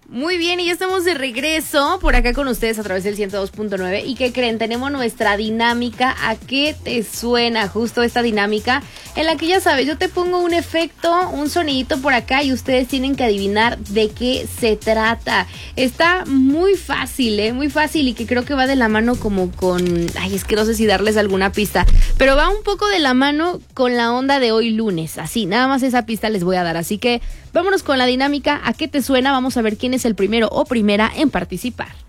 Muy bien, y ya estamos de regreso por acá con ustedes a través del 102.9. ¿Y qué creen? Tenemos nuestra dinámica. ¿A qué te suena? Justo esta dinámica en la que ya sabes, yo te pongo un efecto, un sonidito por acá y ustedes tienen que adivinar de qué se trata. Está muy fácil, muy fácil, y que creo que va de la mano como con... Ay, es que no sé si darles alguna pista, pero va un poco de la mano con la onda de hoy lunes. Así, nada más esa pista les voy a dar. Así que vámonos con la dinámica. ¿A qué te suena? Vamos a ver quién es el primero o primera en participar.